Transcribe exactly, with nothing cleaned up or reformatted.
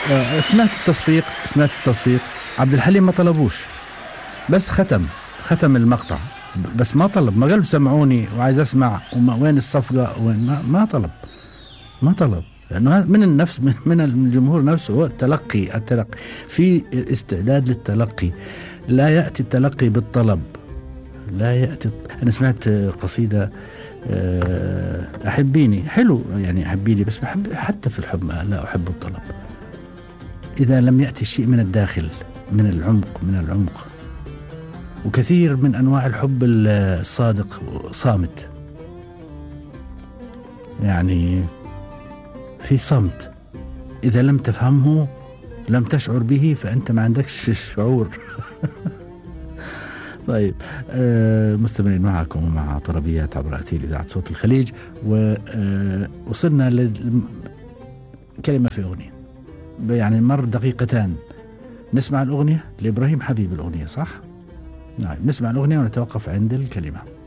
آه، سمعت التصفيق، سمعت التصفيق. عبد الحليم ما طلبوش، بس ختم ختم المقطع، بس ما طلب، ما قال سمعوني وعايز اسمع وما وين الصفقة وين، ما, ما طلب، ما طلب، لأنه هذا من النفس، من من الجمهور نفسه، هو التلقي، التلقي في استعداد للتلقي. لا يأتي التلقي بالطلب، لا يأتي. أنا سمعت قصيدة آه، أحبيني، حلو يعني أحبيني، بس بحب حتى في الحب لا أحب الطلب. إذا لم يأتي الشيء من الداخل، من العمق، من العمق. وكثير من أنواع الحب الصادق صامت، يعني في صمت، إذا لم تفهمه، لم تشعر به، فأنت ما عندكش شعور. طيب، آه مستمرين معكم مع طربيات عبر أثير إذاعة صوت الخليج، ووصلنا لكلمة في أغنية، يعني مر دقيقتان. نسمع الأغنية لإبراهيم حبيب، الأغنية صح؟ نعم، نسمع الأغنية ونتوقف عند الكلمة.